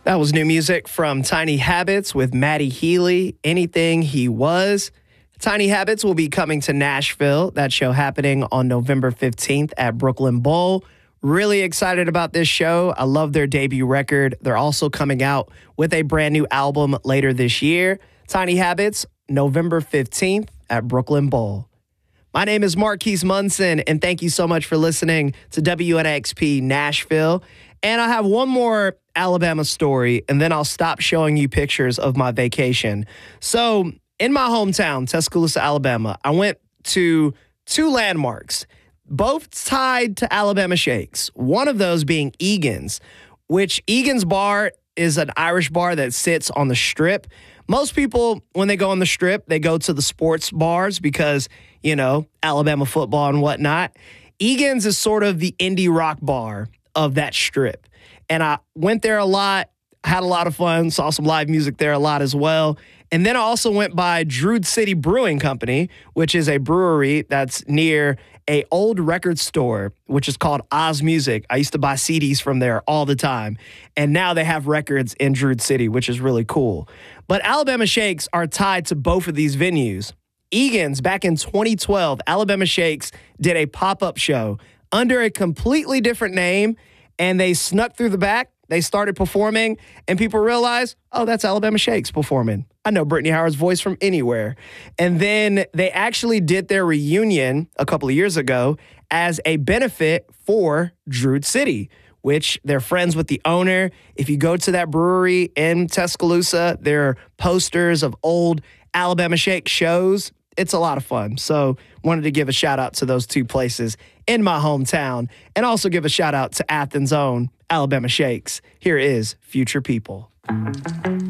That was new music from Tiny Habits with Maddie Healy, Anything He Was. Tiny Habits will be coming to Nashville. That show happening on November 15th at Brooklyn Bowl. Really excited about this show. I love their debut record. They're also coming out with a brand new album later this year. Tiny Habits, November 15th at Brooklyn Bowl. My name is Marquise Munson, and thank you so much for listening to WNXP Nashville. And I have one more Alabama story, and then I'll stop showing you pictures of my vacation. So in my hometown, Tuscaloosa, Alabama, I went to two landmarks, both tied to Alabama Shakes. One of those being Egan's, which Egan's Bar is an Irish bar that sits on the Strip. Most people, when they go on the Strip, they go to the sports bars because, you know, Alabama football and whatnot. Egan's is sort of the indie rock bar of that Strip. And I went there a lot, had a lot of fun, saw some live music there a lot as well. And then I also went by Druid City Brewing Company, which is a brewery that's near a old record store, which is called Oz Music. I used to buy CDs from there all the time. And now they have records in Druid City, which is really cool. But Alabama Shakes are tied to both of these venues. Egan's, back in 2012, Alabama Shakes did a pop-up show under a completely different name, and they snuck through the back. They started performing, and people realized, oh, that's Alabama Shakes performing. I know Brittany Howard's voice from anywhere. And then they actually did their reunion a couple of years ago as a benefit for Druid City, which they're friends with the owner. If you go to that brewery in Tuscaloosa, there are posters of old Alabama Shake shows. It's a lot of fun. So wanted to give a shout out to those two places in my hometown, and also give a shout out to Athens' own Alabama Shakes. Here is Future People.